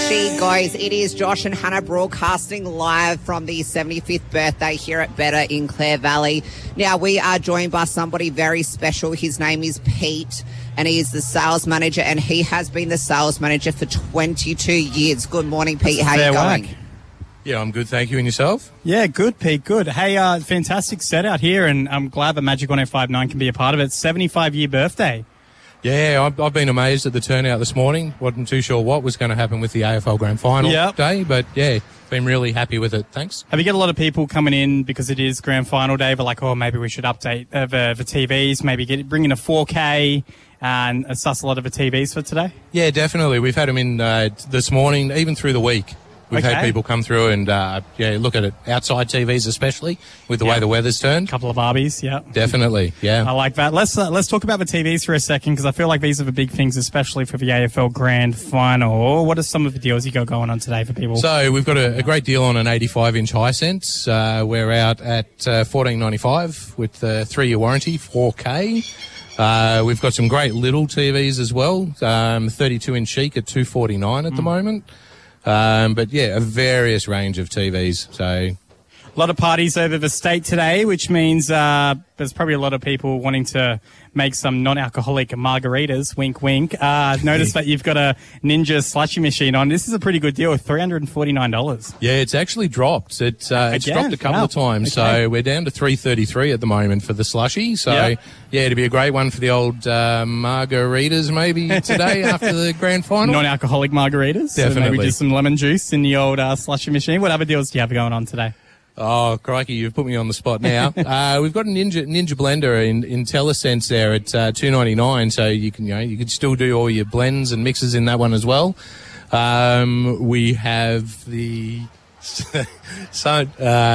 she goes. It is Josh and Hannah broadcasting live from the 75th birthday here at Better in Clare Valley. Now, we are joined by somebody very special. His name is Pete, and he is the sales manager, and he has been the sales manager for 22 years. Good morning, Pete. How are you going? Yeah, I'm good, thank you. And yourself? Yeah, good, Pete, good. Hey, fantastic set out here, and I'm glad that Magic 1059 can be a part of it. 75-year birthday. Yeah, I've been amazed at the turnout this morning. Wasn't too sure what was going to happen with the AFL Grand Final day, but yeah, been really happy with it. Thanks. Have you got a lot of people coming in because it is Grand Final day, but like, oh, maybe we should update the TVs, maybe bring in a 4K and assess a lot of the TVs for today? Yeah, definitely. We've had them in this morning, even through the week. We've had people come through and, look at it. Outside TVs especially, with the way the weather's turned. A couple of Barbies, yeah. Definitely, yeah. I like that. Let's talk about the TVs for a second, because I feel like these are the big things, especially for the AFL Grand Final. What are some of the deals you got going on today for people? So we've got a great deal on an 85-inch Hisense. We're out at $14.95 with a 3-year warranty, 4K. We've got some great little TVs as well. 32-inch Chic at $249 at the moment. But yeah, a various range of TVs. So a lot of parties over the state today, which means there's probably a lot of people wanting to make some non-alcoholic margaritas. Wink, wink. Notice that you've got a Ninja slushy machine on. This is a pretty good deal with $349. Yeah, it's actually dropped. It's dropped a couple of times. Okay. So we're down to $333 at the moment for the slushy. So yeah, it'd be a great one for the old margaritas maybe today after the grand final. Non-alcoholic margaritas. Definitely. So maybe just some lemon juice in the old slushy machine. What other deals do you have going on today? Oh, crikey, you've put me on the spot now. We've got a Ninja blender in IntelliSense there at $2.99, so you can still do all your blends and mixes in that one as well. We have the sorry.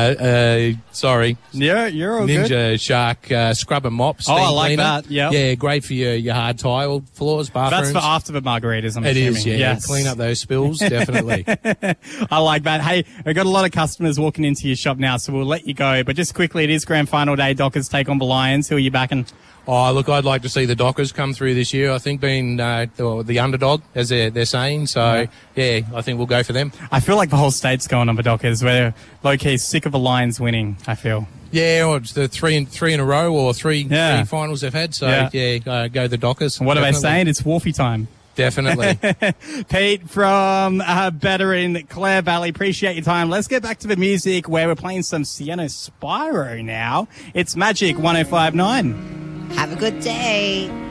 Yeah, you're all Ninja good. Shark scrub and mop steam I like cleaner. that, yeah. Yeah, great for your hard tile floors, bathrooms. That's for after the margaritas, I'm It assuming. is, yeah. Yes. Clean up those spills, definitely. I like that. Hey, we've got a lot of customers walking into your shop now, so we'll let you go. But just quickly, it is Grand Final day. Dockers take on the Lions. Who are you backing? Oh, look, I'd like to see the Dockers come through this year. I think being the underdog, as they're saying. So, yeah, I think we'll go for them. I feel like the whole state's going on the Dockers. We're low-key sick of the Lions winning, I feel. Yeah, or it's the three in a row or three finals they've had. So, go the Dockers. What are they saying? It's Wolfie time. Definitely. Pete from Better in Clare Valley, appreciate your time. Let's get back to the music where we're playing some Sienna Spyro now. It's Magic 1059. Have a good day.